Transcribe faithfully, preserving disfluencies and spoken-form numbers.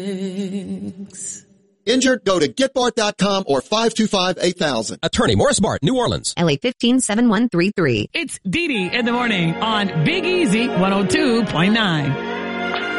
Injured? Go to get bart dot com or five two five, eight thousand. Attorney Morris Bart, New Orleans. L A fifteen seven one three three. It's Dee Dee in the morning on Big Easy one oh two point nine.